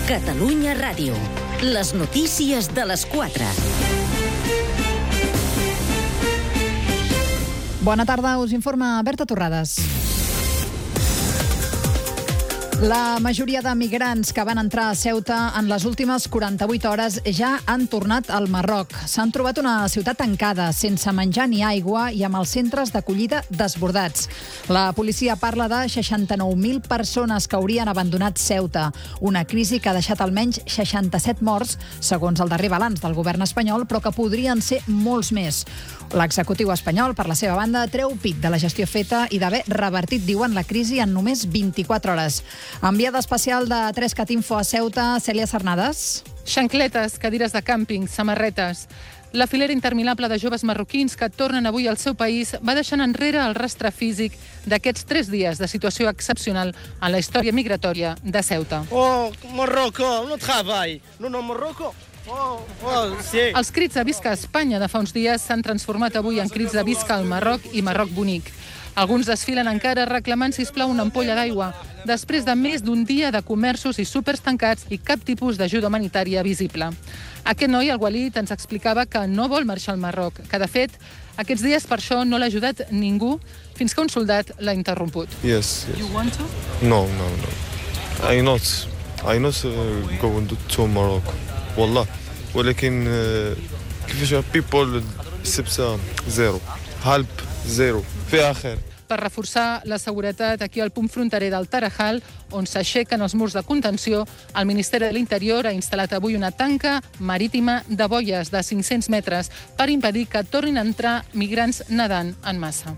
Catalunya Ràdio. Les notícies de les 4. Bona tarda, us informa Berta Torrades. La majoria de migrants que van entrar a Ceuta en les últimes 48 hores ja han tornat al Marroc. S'han trobat una ciutat tancada, sense menjar ni aigua i amb els centres d'acollida desbordats. La policia parla de 69.000 persones que haurien abandonat Ceuta, una crisi que ha deixat almenys 67 morts, segons el darrer balanç del govern espanyol, però que podrien ser molts més. L'executiu espanyol, per la seva banda, treu pit de la gestió feta i d'haver revertit, diuen, la crisi en només 24 hores. Enviada especial de 3cat Info a Ceuta, Cèlia Sarnades. Xancletes, cadires de càmping, samarretes. La filera interminable de joves marroquins que tornen avui al seu país va deixant enrere el rastre físic d'aquests 3 dies de situació excepcional en la història migratòria de Ceuta. Oh, Marroco, no treball. No, Marroco. Sí. Els crits de Visca a Espanya de fa uns dies s'han transformat avui en crits de Visca al Marroc i Marroc bonic. Alguns desfilen encara reclamant, sisplau, una ampolla d'aigua, després de més d'un dia de comerços i súpers tancats i cap tipus d'ajuda humanitària visible. Aquest noi, el Walid, ens explicava que no vol marxar al Marroc, que, de fet, aquests dies per això no l'ha ajudat ningú fins que un soldat l'ha interromput. Yes. You want to? No. I'm not going to Morocco. والله ولكن كيفاش people السبسة زيرو help زيرو فيها خير. Per reforçar la seguretat aquí al punt fronterer del Tarajal, on s'aixequen els murs de contenció, el Ministeri de l'Interior ha instal·lat avui una tanca marítima de boies de 500 metres per impedir que tornin a entrar migrants nedant en massa.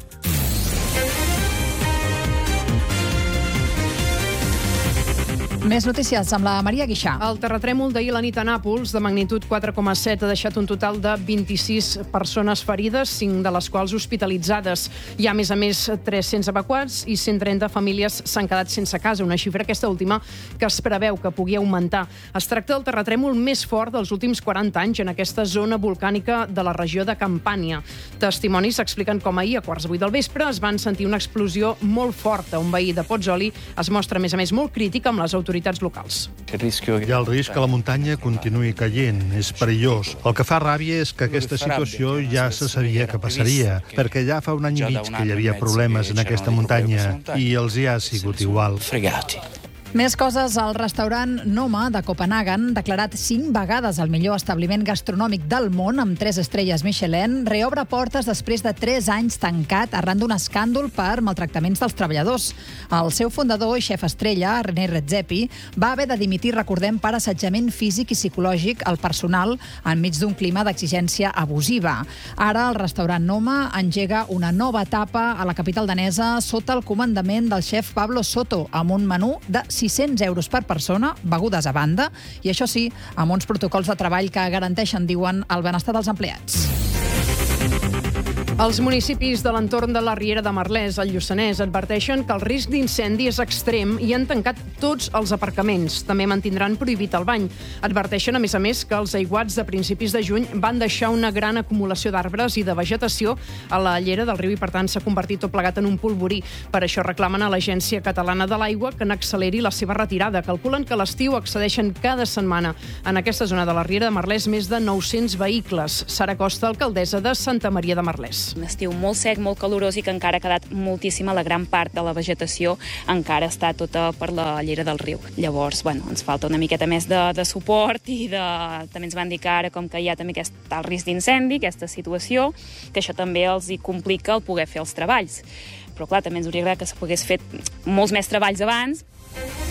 Més notícies amb la Maria Guixà. El terratrèmol d'ahir a la nit a Nàpols, de magnitud 4,7, ha deixat un total de 26 persones ferides, 5 de les quals hospitalitzades. Hi ha, a més, 300 evacuats i 130 famílies s'han quedat sense casa, una xifra, aquesta última, que es preveu que pugui augmentar. Es tracta del terratrèmol més fort dels últims 40 anys en aquesta zona volcànica de la regió de Campània. Testimonis expliquen com ahir, a 7:15 del vespre, es van sentir una explosió molt forta. Un veí de Pozzoli es mostra, a més, molt crític amb les autoritats locals. Hi ha el risc que la muntanya continuï caient. És perillós. El que fa ràbia és que aquesta situació ja se sabia que passaria, perquè ja fa un any i mig que hi havia problemes en aquesta muntanya i els hi ha sigut igual. Més coses. El restaurant Noma de Copenhagen, declarat 5 vegades el millor establiment gastronòmic del món amb 3 estrelles Michelin, reobre portes després de 3 anys tancat arran d'un escàndol per maltractaments dels treballadors. El seu fundador i xef estrella, René Redzepi, va haver de dimitir, recordem, per assetjament físic i psicològic al personal enmig d'un clima d'exigència abusiva. Ara el restaurant Noma engega una nova etapa a la capital danesa sota el comandament del xef Pablo Soto, amb un menú de 600 euros per persona, begudes a banda, i això sí, amb uns protocols de treball que garanteixen, diuen, el benestar dels empleats. Els municipis de l'entorn de la Riera de Merlès, al Lluçanès, adverteixen que el risc d'incendi és extrem i han tancat tots els aparcaments. També mantindran prohibit el bany. Adverteixen, a més, que els aiguats de principis de juny van deixar una gran acumulació d'arbres i de vegetació a la llera del riu i, per tant, s'ha convertit tot plegat en un polvorí. Per això reclamen a l'Agència Catalana de l'Aigua que n'acceleri la seva retirada. Calculen que a l'estiu accedeixen cada setmana en aquesta zona de la Riera de Merlès més de 900 vehicles. Sara Costa, alcaldessa de Santa Maria de Merlès. Un estiu molt sec, molt calorós i que encara ha quedat moltíssima. La gran part de la vegetació encara està tota per la llera del riu. Llavors, ens falta una miqueta més de suport i també ens van dir que ara, com que hi ha també aquest alt risc d'incendi, aquesta situació, que això també els hi complica el poder fer els treballs. Però clar, també ens hauria agradat que se pogués fer molts més treballs abans.